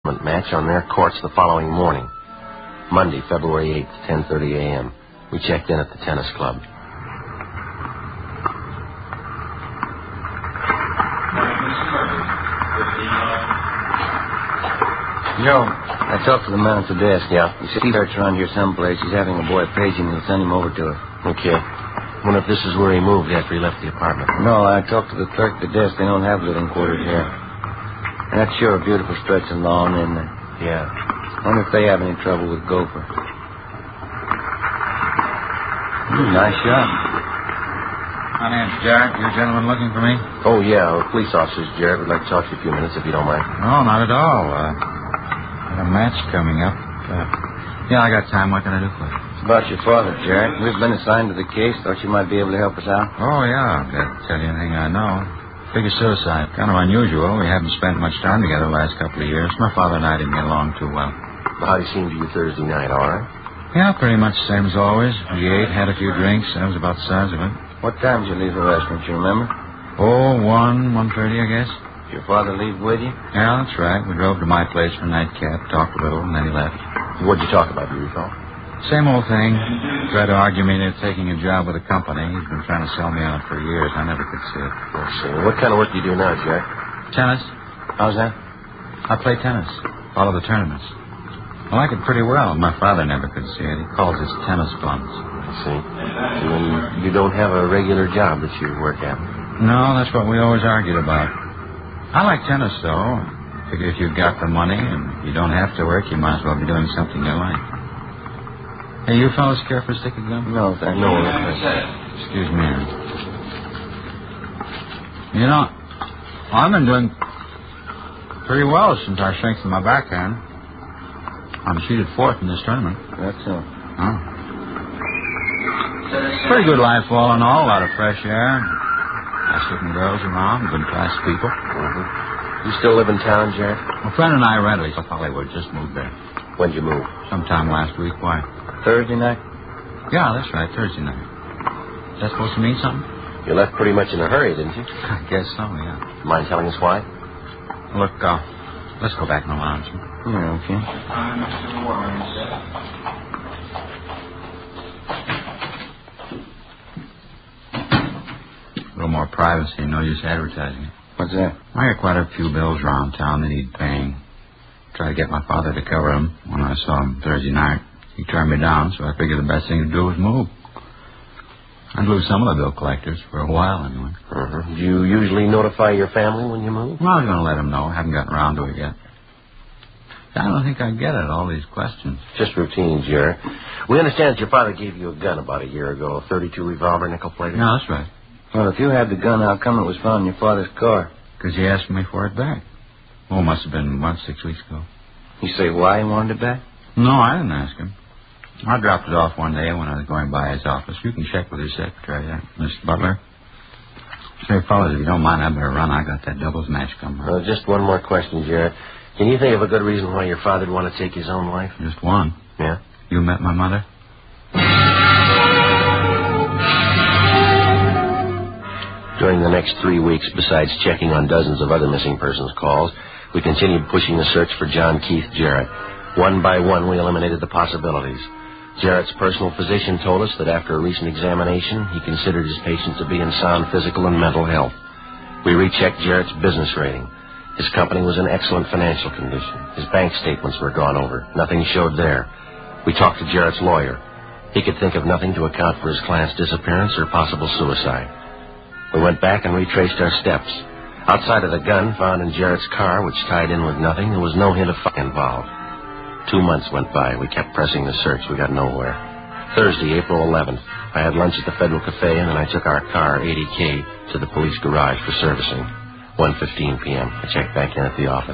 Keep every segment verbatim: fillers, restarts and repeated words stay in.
match on their courts the following morning. Monday, February eighth, ten thirty a.m. We checked in at the tennis club. Joe, I talked to the man at the desk. Yeah? He said he search around here someplace. He's having a boy page him. He'll send him over to her. Okay. Wonder if this is where he moved after he left the apartment. No, I talked to the clerk at the desk. They don't have living quarters here. And that's sure a beautiful stretch of lawn, isn't it? Yeah. Wonder if they have any trouble with Gopher. Mm, nice shot. My name's Jarrett. You gentlemen looking for me? Oh, yeah. We're police officers, Jarrett. We'd like to talk to you a few minutes, if you don't mind. No, not at all. Uh, got a match coming up. Uh, yeah, I got time. What can I do for you? It's about your father, Jarrett. We've been assigned to the case. Thought you might be able to help us out. Oh, yeah. I'll tell you anything I know. Figure suicide. Kind of unusual. We haven't spent much time together the last couple of years. My father and I didn't get along too well. Well, how he seemed to you Thursday night, all right? Yeah, pretty much the same as always. We ate, had a few drinks. That was about the size of it. What time did you leave the restaurant, you remember? Oh, one, one thirty, I guess. Did your father leave with you? Yeah, that's right. We drove to my place for nightcap, talked a little, and then he left. What'd you talk about, do you recall? Same old thing. Tried to argue me into taking a job with a company. He's been trying to sell me on it for years. I never could see it. I see. What kind of work do you do now, Jack? Tennis. How's that? I play tennis. Follow the tournaments. I like it pretty well. My father never could see it. He calls it tennis funds. I see. And then you don't have a regular job that you work at? No, that's what we always argued about. I like tennis, though. Figure if you've got the money and you don't have to work, you might as well be doing something you like. Hey, you fellas care for a stick of gum? No, thank you. No, Excuse me. You know, I've been doing pretty well since I strengthened my backhand. I'm seeded fourth in this tournament. That's so. Oh. Pretty good life all in all. A lot of fresh air. Nice looking girls around. Good class people. Mm-hmm. You still live in town, Jack? My friend and I rent a place in Hollywood. Just moved there. When'd you move? Sometime last week. Why? Thursday night? Yeah, that's right. Thursday night. Is that supposed to mean something? You left pretty much in a hurry, didn't you? I guess so, yeah. Mind telling us why? Look, uh, let's go back in the lounge. Yeah, okay. A little more privacy, no use advertising it. What's that? I got quite a few bills around town that need paying. Tried to get my father to cover them when I saw him Thursday night. He turned me down, so I figured the best thing to do was move. I'd lose some of the bill collectors for a while, anyway. Mm-hmm. Do you usually notify your family when you move? Well, I was going to let them know. I haven't gotten around to it yet. I don't think I get it, all these questions. Just routine, Jerry. We understand that your father gave you a gun about a year ago, a thirty-two revolver, nickel-plated. No, that's right. Well, if you had the gun, how come it was found in your father's car? Because he asked me for it back. Oh, it must have been, what, six weeks ago. You say why he wanted it back? No, I didn't ask him. I dropped it off one day when I was going by his office. You can check with his secretary, that, Mister Butler. Say, fellas, if you don't mind, I better run. I got that doubles match coming up. Uh, just one more question, Jared. Can you think of a good reason why your father'd want to take his own life? Just one. Yeah? You met my mother? During the next three weeks, besides checking on dozens of other missing persons calls, we continued pushing the search for John Keith Jarrett. One by one, we eliminated the possibilities. Jarrett's personal physician told us that after a recent examination, he considered his patient to be in sound physical and mental health. We rechecked Jarrett's business rating. His company was in excellent financial condition. His bank statements were gone over. Nothing showed there. We talked to Jarrett's lawyer. He could think of nothing to account for his client's disappearance or possible suicide. We went back and retraced our steps. Outside of the gun found in Jarrett's car, which tied in with nothing, there was no hint of fire involved. Two months went by. We kept pressing the search. We got nowhere. Thursday, April eleventh, I had lunch at the Federal Cafe, and then I took our car, eighty K, to the police garage for servicing. one fifteen p.m. I checked back in at the office.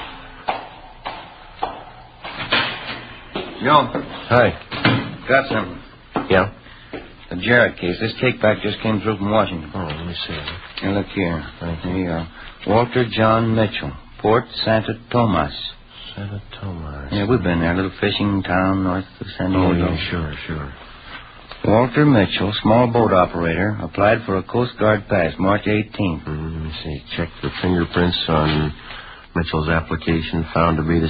Joe. Hi. Got something. Yeah? The Jarrett case. This take-back just came through from Washington. Oh, let me see. Here, look here. Here you go. Walter John Mitchell, Port Santa Tomas. Santa Tomas. Yeah, we've been there. A little fishing town north of San Diego. Oh, yeah, sure, sure. Walter Mitchell, small boat operator, applied for a Coast Guard pass March eighteenth. Mm, let me see. Check the fingerprints on Mitchell's application. Found to be the